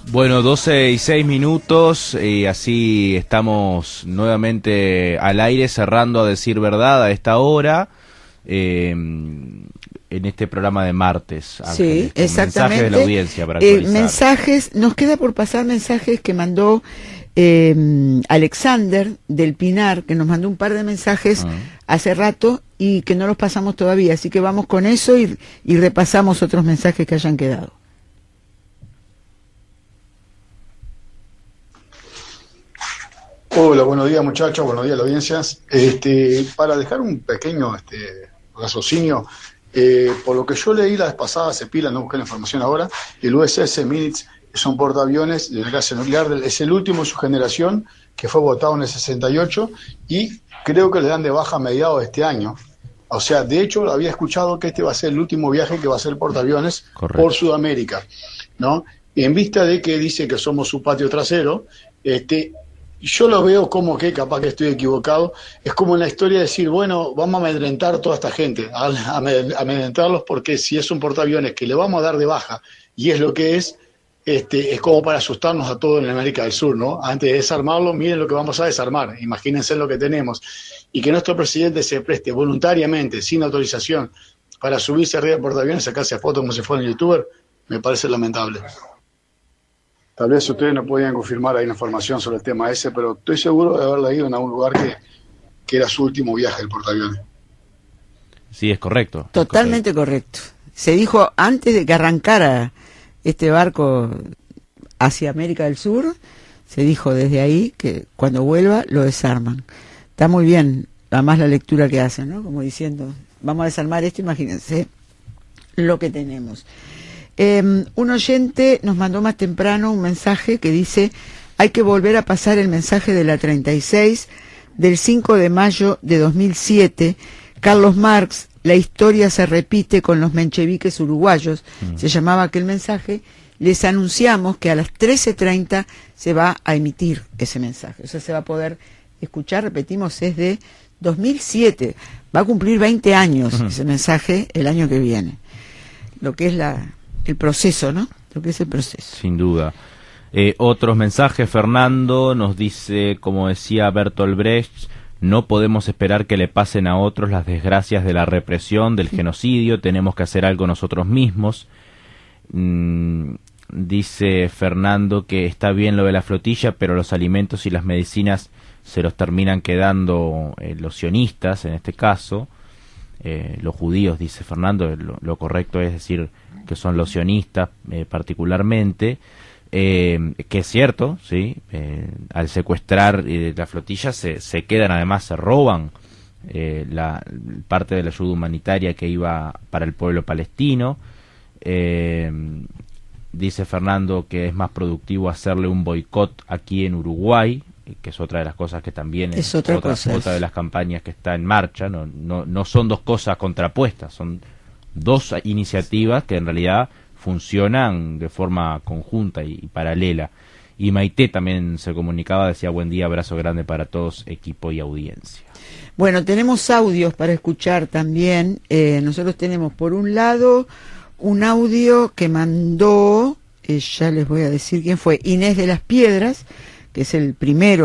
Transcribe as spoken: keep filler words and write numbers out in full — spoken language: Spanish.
Bueno, doce y seis minutos y así estamos nuevamente al aire, cerrando a decir verdad a esta hora, eh, en este programa de martes. Ángeles, sí, exactamente. Mensajes de la audiencia para eh, actualizar. Mensajes, nos queda por pasar mensajes que mandó eh, Alexander del Pinar, que nos mandó un par de mensajes ah. hace rato y que no los pasamos todavía, así que vamos con eso y, y repasamos otros mensajes que hayan quedado. Hola, buenos días muchachos, buenos días a la audiencia. Este, para dejar un pequeño este, raciocinio, eh, por lo que yo leí la vez pasada, se pila, no busqué la información ahora, el U S S Nimitz es un portaaviones de clase nuclear, es el último de su generación, que fue votado en el sesenta y ocho, y creo que le dan de baja a mediados de este año. O sea, de hecho, había escuchado que este va a ser el último viaje que va a hacer el portaaviones Correcto. Por Sudamérica, ¿no? Y en vista de que dice que somos su patio trasero, este... yo lo veo como que, capaz que estoy equivocado, es como en la historia de decir, bueno, vamos a amedrentar a toda esta gente, a, a amedrentarlos porque si es un portaaviones que le vamos a dar de baja, y es lo que es, este, es como para asustarnos a todos en América del Sur, ¿no? Antes de desarmarlo, miren lo que vamos a desarmar, imagínense lo que tenemos. Y que nuestro presidente se preste voluntariamente, sin autorización, para subirse arriba del portaaviones, sacarse fotos como si fuera un youtuber, me parece lamentable. Tal vez ustedes no podían confirmar ahí la información sobre el tema ese, pero estoy seguro de haber leído en algún lugar que, que era su último viaje del portaaviones. Sí, es correcto. Totalmente es correcto. correcto. Se dijo antes de que arrancara este barco hacia América del Sur, se dijo desde ahí que cuando vuelva lo desarman. Está muy bien, además la lectura que hacen, ¿no? Como diciendo, vamos a desarmar esto, imagínense lo que tenemos. Eh, un oyente nos mandó más temprano un mensaje que dice: hay que volver a pasar el mensaje de la treinta y seis del cinco de mayo de dos mil siete. Carlos Marx, la historia se repite con los mencheviques uruguayos, mm. se llamaba aquel mensaje. Les anunciamos que a las trece treinta se va a emitir ese mensaje, o sea, se va a poder escuchar, repetimos, es de dos mil siete, va a cumplir veinte años uh-huh. ese mensaje el año que viene, lo que es la el proceso, ¿no? Lo que es el proceso. Sin duda. Eh, otros mensajes, Fernando nos dice, como decía Bertolt Brecht, no podemos esperar que le pasen a otros las desgracias de la represión, del genocidio, tenemos que hacer algo nosotros mismos. Mm, dice Fernando que está bien lo de la flotilla, pero los alimentos y las medicinas se los terminan quedando eh, los sionistas, en este caso. Eh, los judíos, dice Fernando, lo, lo correcto es decir que son los sionistas eh, particularmente, eh, que es cierto, sí, eh, al secuestrar eh, la flotilla se, se quedan, además se roban eh, la parte de la ayuda humanitaria que iba para el pueblo palestino. Eh, dice Fernando que es más productivo hacerle un boicot aquí en Uruguay, que es otra de las cosas que también es, es otra, otra, cosa otra de las campañas que está en marcha. No, no, no son dos cosas contrapuestas, son dos iniciativas que en realidad funcionan de forma conjunta y, y paralela. Y Maite también se comunicaba, decía: buen día, abrazo grande para todos, equipo y audiencia. Bueno, tenemos audios para escuchar también. Eh, nosotros tenemos por un lado un audio que mandó, eh, ya les voy a decir quién fue, Inés de las Piedras, que es el primero